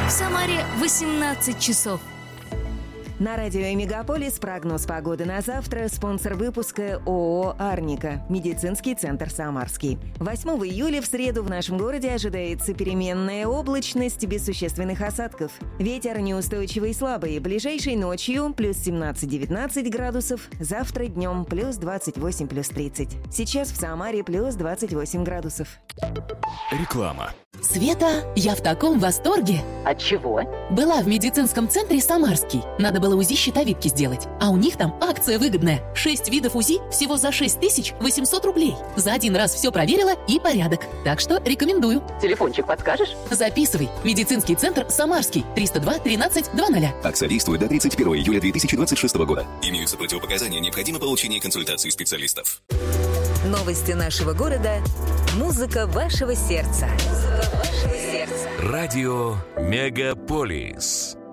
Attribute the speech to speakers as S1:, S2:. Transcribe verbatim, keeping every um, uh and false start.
S1: В Самаре восемнадцать часов.
S2: На радио «Мегаполис» прогноз погоды на завтра. Спонсор выпуска ООО «Арника». Медицинский центр «Самарский». восьмого июля в среду в нашем городе ожидается переменная облачность без существенных осадков. Ветер неустойчивый и слабый. Ближайшей ночью плюс семнадцать-девятнадцать градусов. Завтра днем плюс двадцать восемь, плюс тридцать. Сейчас в Самаре плюс двадцать восемь градусов.
S3: Реклама.
S4: Света, я в таком восторге.
S5: От чего?
S4: Была в медицинском центре «Самарский». Надо было УЗИ щитовидки сделать. А у них там акция выгодная. Шесть видов УЗИ всего за шесть тысяч восемьсот рублей. За один раз все проверила и порядок. Так что рекомендую.
S5: Телефончик подскажешь?
S4: Записывай. Медицинский центр «Самарский». триста два тринадцать двадцать.
S3: Акция действует до тридцать первого июля две тысячи двадцать шестого года. Имеются противопоказания, необходимо получение консультации специалистов.
S6: Новости нашего города. Музыка вашего сердца. Музыка вашего сердца.
S7: Радио «Мегаполис».